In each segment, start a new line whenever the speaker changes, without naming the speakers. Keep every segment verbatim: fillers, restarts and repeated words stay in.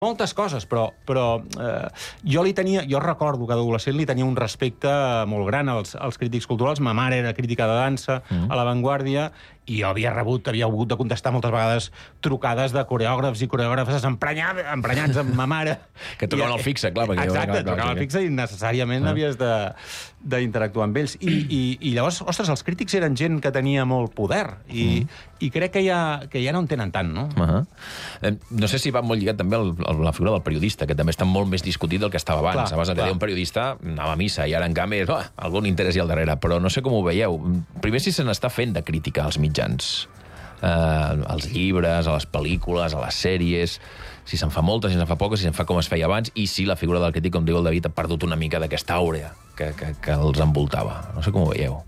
moltes coses, però, però eh, jo li tenia, jo recordo que d'adolescent li tenia un respecte molt gran als, als crítics culturals. Ma mare era crítica de dansa mm. a La Vanguardia, i jo havia rebut, havia hagut de contestar moltes vegades trucades de coreògrafs i coreògrafes emprenyats, emprenyats amb ma mare.
Que trucaven al fixe, clar. Perquè
exacte, trucaven al fixe i necessàriament ah. havies d'interactuar amb ells. I, i, I llavors, ostres, els crítics eren gent que tenia molt poder, i, mm. i crec que ja, que ja no en tenen tant, no?
Uh -huh. eh, no sé si va molt lligat també al, a la figura del periodista, que també està molt més discutit del que estava abans. Clar, abans que deia un periodista anava a missa, i ara, en canvi, oh, algun interès hi al darrere. Però no sé com ho veieu. Primer, si se n'està fent de crítica als mitjans, eh, als llibres, a les pel·lícules, a les sèries, si se'n fa moltes, si se'n fa poques, si se'n fa com es feia abans, i si la figura del crític, com diu el David, ha perdut una mica d'aquesta àurea que, que, que els envoltava. No sé com ho veieu.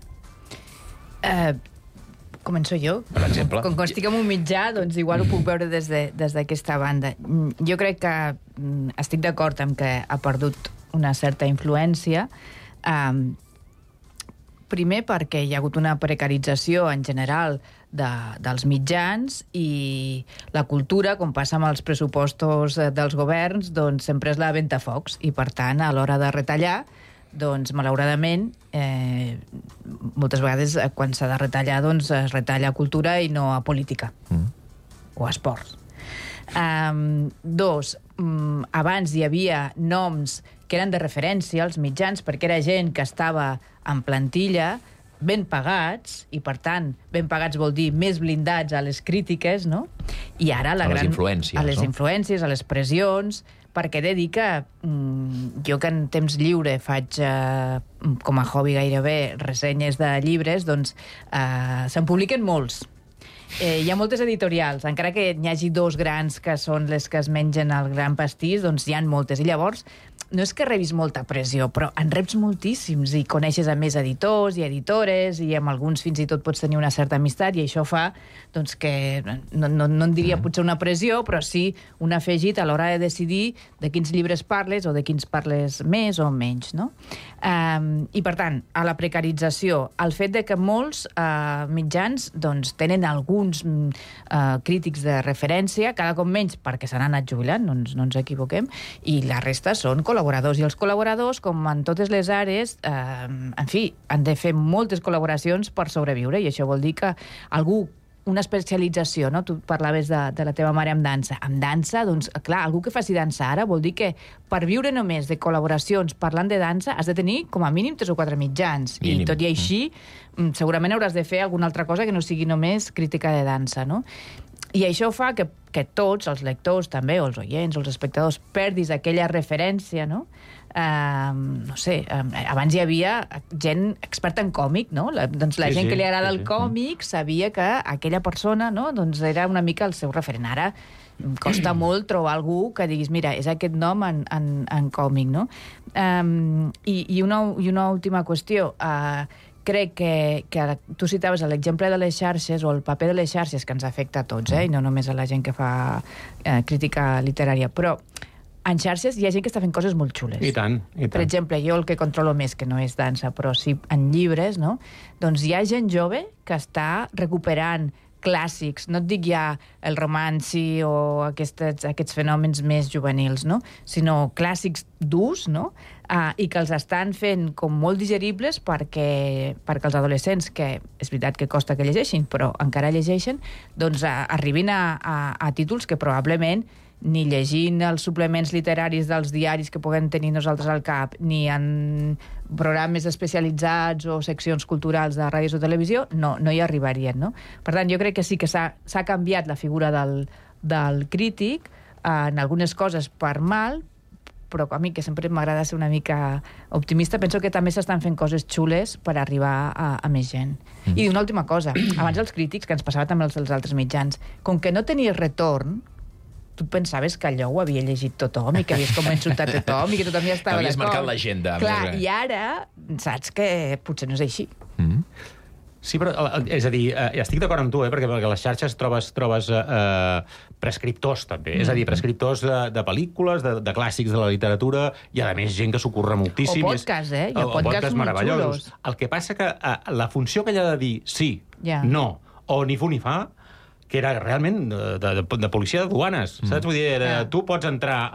Uh, començo jo.
Per exemple.
Com que estic en un mitjà, doncs igual ho puc veure des d'aquesta de, des banda. Jo crec que estic d'acord amb que ha perdut una certa influència. Um, primer perquè hi ha hagut una precarització en general de, dels mitjans, i la cultura, com passa amb els pressupostos dels governs, doncs sempre és la ventafocs, i per tant, a l'hora de retallar, doncs, malauradament, eh, moltes vegades quan s'ha de retallar, doncs es retalla a cultura i no a política mm. o a esports. Um, dos, um, abans hi havia noms que eren de referència als mitjans, perquè era gent que estava en plantilla, ben pagats, i per tant, ben pagats vol dir més blindats a les crítiques, no? I ara la
a
gran...
les influències,
a les
no?
influències, a les pressions, perquè he de dir que mm, jo que en temps lliure faig, eh, com a hobby gairebé, ressenyes de llibres, doncs eh, se'n publiquen molts. Eh, hi ha moltes editorials, encara que n'hi hagi dos grans que són les que es mengen el gran pastís, doncs hi ha moltes. I llavors, no és que rebis molta pressió, però en reps moltíssims, i coneixes a més editors i editores, i amb alguns fins i tot pots tenir una certa amistat, i això fa doncs, que, no, no, no en diria potser una pressió, però sí un afegit a l'hora de decidir de quins llibres parles, o de quins parles més o menys, no? Um, I per tant, a la precarització, el fet de que molts uh, mitjans doncs, tenen alguns uh, crítics de referència, cada cop menys perquè se n'han anat jubilant, no ens, no ens equivoquem, i la resta són col·laboradors, i els col·laboradors, com en totes les àrees, eh, en fi, han de fer moltes col·laboracions per sobreviure, i això vol dir que algú, una especialització, no? Tu parlaves de, de la teva mare amb dansa. Amb dansa, doncs, clar, algú que faci dansa ara vol dir que per viure només de col·laboracions parlant de dansa has de tenir com a mínim tres o quatre mitjans. Mínim. I tot i així, segurament hauràs de fer alguna altra cosa que no sigui només crítica de dansa, no? I això fa que, que tots, els lectors també, o els oients, o els espectadors, perdis aquella referència, no? Uh, no sé, uh, abans hi havia gent experta en còmic, no? La, doncs la sí, gent sí, que li agrada sí, el còmic sabia que aquella persona, no? Doncs era una mica el seu referent. Ara costa molt trobar algú que diguis, mira, és aquest nom en, en, en còmic, no? Um, i, i, una, I una última qüestió, uh, crec que, que tu citaves l'exemple de les xarxes, o el paper de les xarxes, que ens afecta a tots, eh? I no només a la gent que fa eh, crítica literària, però en xarxes hi ha gent que està fent coses molt xules.
I tant, i tant.
Per exemple, jo el que controlo més, que no és dansa, però sí en llibres, no? Doncs hi ha gent jove que està recuperant clàssics, no et dic ja el romanci o aquests, aquests fenòmens més juvenils, no? Sinó clàssics durs, no? Uh, i que els estan fent com molt digeribles perquè, perquè els adolescents, que és veritat que costa que llegeixin, però encara llegeixen, doncs uh, arribin a, a, a títols que probablement ni llegint els suplements literaris dels diaris que puguem tenir nosaltres al cap, ni en programes especialitzats o seccions culturals de ràdios o televisió, no, no hi arribarien, no? Per tant, jo crec que sí que s'ha canviat la figura del, del crític en algunes coses per mal, però a mi, que sempre m'agrada ser una mica optimista, penso que també s'estan fent coses xules per arribar a, a més gent. Mm. I una última cosa, abans els crítics, que ens passava també els dels altres mitjans, com que no tenies retorn, tu pensaves que allò ho havia llegit tothom i que havies convençut a tothom i que tothom ja estava d'acord.
Havies marcat l'agenda.
Clar, i ara saps que potser no és així.
Mm.
Sí, però, és a dir, eh, estic d'acord amb tu, eh, perquè, perquè a les xarxes trobes, trobes eh, prescriptors, també. Mm. És a dir, prescriptors de, de pel·lícules, de, de clàssics de la literatura, i, a més, gent que s'ho curra moltíssim.
O podcasts, eh? Hi ha podcasts molt xulos.
El que passa que eh, la funció que ella ha de dir sí,
yeah.
no, o ni fu ni fa, que era realment de, de, de policia de duanes, mm. saps? Vull dir, era,
Ah.
tu pots entrar